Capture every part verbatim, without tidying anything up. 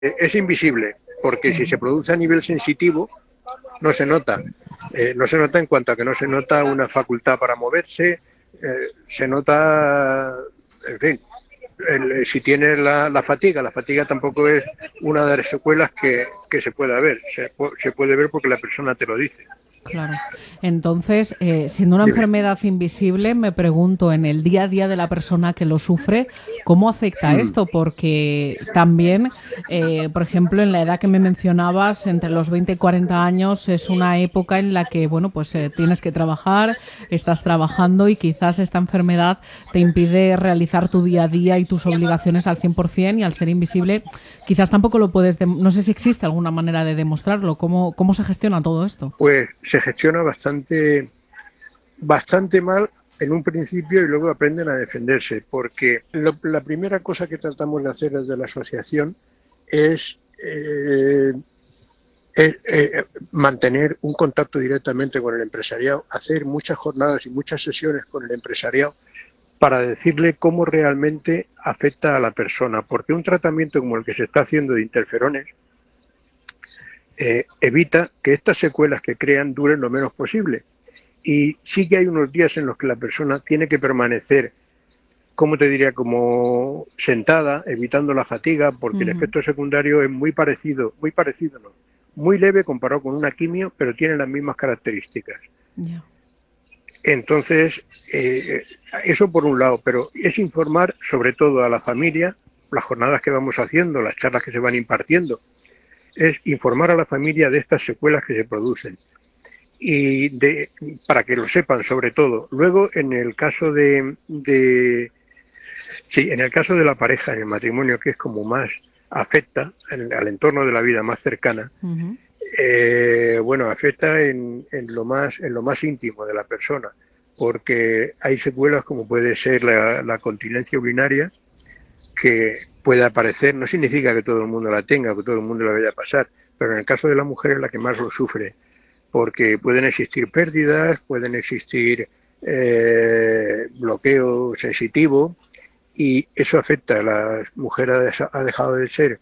es invisible, porque si se produce a nivel sensitivo, no se nota. Eh, no se nota en cuanto a que no se nota una facultad para moverse, eh, se nota, en fin, el, si tiene la, la fatiga, la fatiga tampoco es una de las secuelas que, que se pueda ver, se, se puede ver porque la persona te lo dice. Claro. Entonces, eh, siendo una Dime. enfermedad invisible, me pregunto en el día a día de la persona que lo sufre, ¿cómo afecta Mm. esto? Porque también, eh, por ejemplo, en la edad que me mencionabas, entre los veinte y cuarenta años, es una época en la que, bueno, pues eh, tienes que trabajar, estás trabajando y quizás esta enfermedad te impide realizar tu día a día y tus obligaciones al cien por ciento, y al ser invisible, quizás tampoco lo puedes... No sé si existe alguna manera de demostrarlo. ¿Cómo, cómo se gestiona todo esto? Pues se gestiona bastante, bastante mal en un principio y luego aprenden a defenderse, porque lo, la primera cosa que tratamos de hacer desde la asociación es, eh, es eh, mantener un contacto directamente con el empresariado, hacer muchas jornadas y muchas sesiones con el empresariado para decirle cómo realmente afecta a la persona, porque un tratamiento como el que se está haciendo de interferones eh, evita que estas secuelas que crean duren lo menos posible. Y sí que hay unos días en los que la persona tiene que permanecer, como te diría, como sentada, evitando la fatiga, porque el Ujú. efecto secundario es muy parecido, muy parecido, no, muy leve comparado con una quimio, pero tiene las mismas características. Ya. Entonces, eh, eso por un lado, pero es informar sobre todo a la familia, las jornadas que vamos haciendo, las charlas que se van impartiendo, es informar a la familia de estas secuelas que se producen y de, para que lo sepan sobre todo. Luego, en el caso de, de sí, en el caso de la pareja, en el matrimonio, que es como más afecta al, al entorno de la vida más cercana, Ujú. eh, bueno, afecta en, en, lo más, en lo más íntimo de la persona, porque hay secuelas como puede ser la, la continencia urinaria, que puede aparecer, no significa que todo el mundo la tenga, que todo el mundo la vaya a pasar, pero en el caso de la mujer es la que más lo sufre, porque pueden existir pérdidas, pueden existir eh, bloqueo sensitivo, y eso afecta. La mujer ha dejado de ser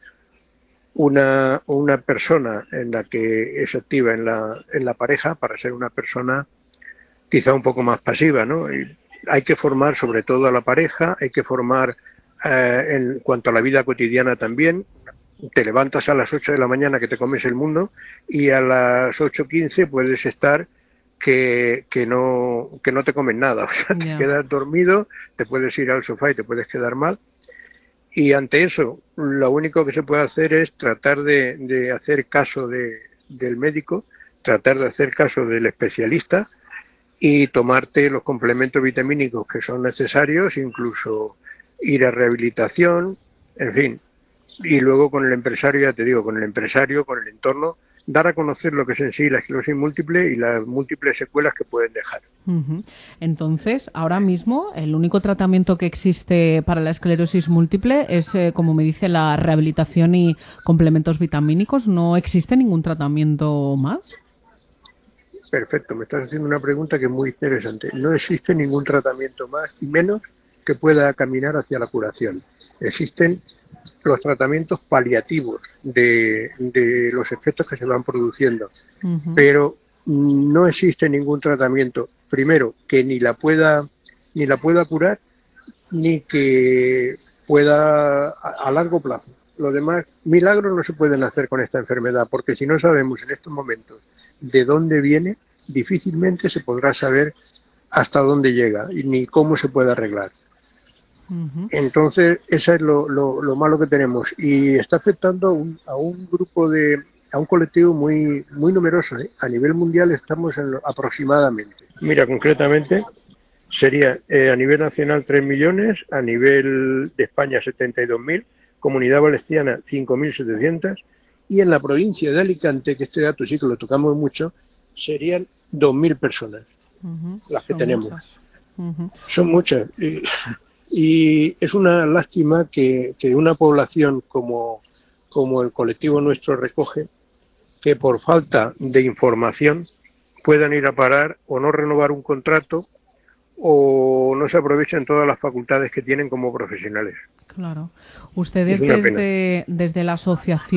una, una persona en la que es activa en la, en la pareja para ser una persona quizá un poco más pasiva, ¿no? Y hay que formar sobre todo a la pareja, hay que formar eh, en cuanto a la vida cotidiana también. Te levantas a las ocho de la mañana que te comes el mundo y a las ocho quince puedes estar que, que, no, que no te comes nada, o sea, te Ya. quedas dormido, te puedes ir al sofá y te puedes quedar mal. Y ante eso, lo único que se puede hacer es tratar de, de hacer caso de, del médico, tratar de hacer caso del especialista y tomarte los complementos vitamínicos que son necesarios, incluso ir a rehabilitación, en fin. Y luego con el empresario, ya te digo, con el empresario, con el entorno, dar a conocer lo que es en sí la esclerosis múltiple y las múltiples secuelas que pueden dejar. Ujú. Entonces, ahora mismo, el único tratamiento que existe para la esclerosis múltiple es, eh, como me dice, la rehabilitación y complementos vitamínicos. ¿No existe ningún tratamiento más? Perfecto, me estás haciendo una pregunta que es muy interesante. No existe ningún tratamiento más y menos que pueda caminar hacia la curación. Existen los tratamientos paliativos de, de los efectos que se van produciendo, Ujú. pero no existe ningún tratamiento, primero, que ni la pueda, ni la pueda curar, ni que pueda a, a largo plazo. Lo demás, milagros no se pueden hacer con esta enfermedad, porque si no sabemos en estos momentos de dónde viene, difícilmente se podrá saber hasta dónde llega y ni cómo se puede arreglar. Ujú. Entonces, eso es lo, lo, lo malo que tenemos y está afectando a un, a un grupo de, a un colectivo muy, muy numeroso, ¿eh? A nivel mundial estamos en lo, aproximadamente. Mira, concretamente sería eh, a nivel nacional tres millones, a nivel de España setenta y dos mil, Comunidad Valenciana cinco mil setecientos y en la provincia de Alicante, que este dato sí que lo tocamos mucho, serían dos mil personas Ujú. las que Son tenemos. muchas. Ujú. Son muchas. Y, y es una lástima que, que una población como, como el colectivo nuestro recoge, que por falta de información puedan ir a parar o no renovar un contrato o no se aprovechan todas las facultades que tienen como profesionales. Claro. Ustedes Es una pena. desde, desde la asociación